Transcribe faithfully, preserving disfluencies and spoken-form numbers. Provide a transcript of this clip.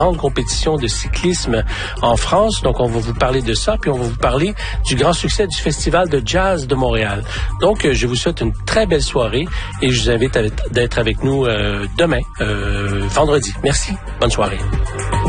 grande compétition de cyclisme en France. Donc, on va vous parler de ça, puis on va vous parler du grand succès du Festival de jazz de Montréal. Donc, je vous souhaite une très belle soirée et je vous invite à, d'être avec nous euh, demain, euh, vendredi. Merci. Bonne soirée.